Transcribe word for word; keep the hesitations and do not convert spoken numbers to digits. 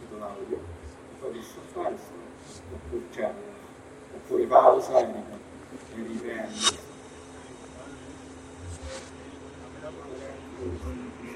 l'audio, e poi posso fare oppure, cioè, oppure pausa e, e riprendi.